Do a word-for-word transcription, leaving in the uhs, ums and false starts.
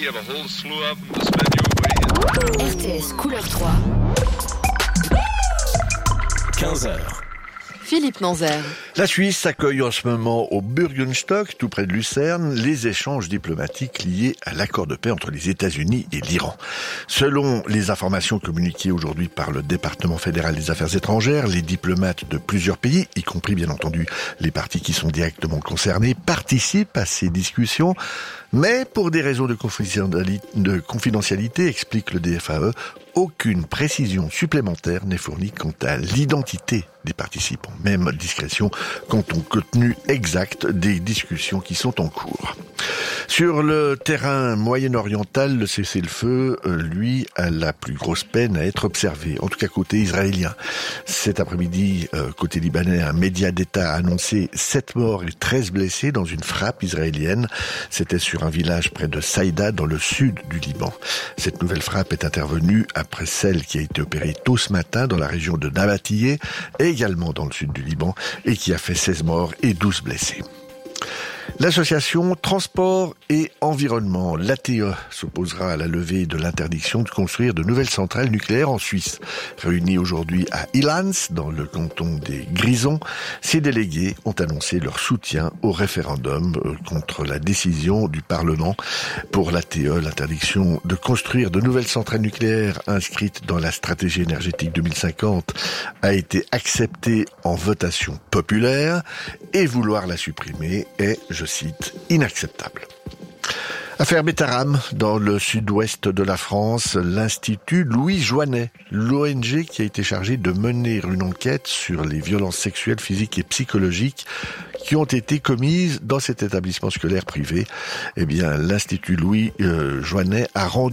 have a whole slew of them to spend your way in. R T S Couleur trois. quinze heures. Philippe Manzer. La Suisse accueille en ce moment au Bürgenstock, tout près de Lucerne, les échanges diplomatiques liés à l'accord de paix entre les États-Unis et l'Iran. Selon les informations communiquées aujourd'hui par le département fédéral des affaires étrangères, les diplomates de plusieurs pays, y compris bien entendu les partis qui sont directement concernés, participent à ces discussions. Mais pour des raisons de confidentialité, de confidentialité, explique le D F A E, aucune précision supplémentaire n'est fournie quant à l'identité des participants, même discrétion quant au contenu exact des discussions qui sont en cours. Sur le terrain moyen-oriental, le cessez-le-feu, lui, a la plus grosse peine à être observé, en tout cas côté israélien. Cet après-midi, côté libanais, un média d'État a annoncé sept morts et treize blessés dans une frappe israélienne. C'était sur un village près de Saïda, dans le sud du Liban. Cette nouvelle frappe est intervenue après celle qui a été opérée tôt ce matin dans la région de Nabatiyeh, également dans le sud du Liban, et qui a fait seize morts et douze blessés. L'association Transport et Environnement, l'A T E, s'opposera à la levée de l'interdiction de construire de nouvelles centrales nucléaires en Suisse. Réunis aujourd'hui à Ilans, dans le canton des Grisons, ces délégués ont annoncé leur soutien au référendum contre la décision du Parlement pour l'A T E. L'interdiction de construire de nouvelles centrales nucléaires inscrites dans la stratégie énergétique deux mille cinquante a été acceptée en votation populaire et vouloir la supprimer est, je cite, inacceptable. Affaire Bétaram, dans le sud-ouest de la France, l'Institut Louis Joinet, l'O N G qui a été chargé de mener une enquête sur les violences sexuelles, physiques et psychologiques qui ont été commises dans cet établissement scolaire privé. Eh bien, l'Institut Louis euh, Joinet a rendu